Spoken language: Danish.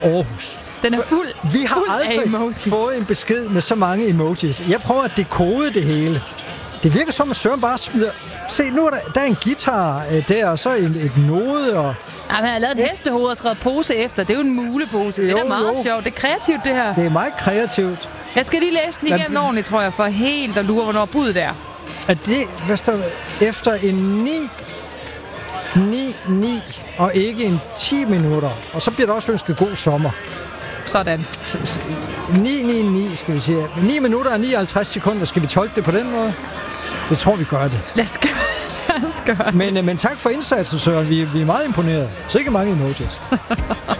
Aarhus. Den er fuld, Vi har fuld af aldrig emojis. fået en besked med så mange emojis. Jeg prøver at dekode det hele. Det virker som, at Søren bare smider... Se, nu er der er en guitar der, og så et node, og... Jamen, han har lavet et hestehoved og skrevet pose efter. Det er jo en mulepose. Det er da meget sjovt. Det er kreativt, det her. Det er meget kreativt. Jeg skal lige læse den igennem ordentligt, tror jeg, for helt at lure, hvornår budet er. At det, hvad står der? Efter en 9 og ikke en 10 minutter. Og så bliver der også ønsket god sommer. Sådan. 9 skal vi sige. 9 minutter og 59 sekunder. Skal vi tolke det på den måde? Det tror vi gør det. Lad os gøre det. Men tak for indsatsen, Søren. Vi er meget imponeret. Så ikke mange emojis.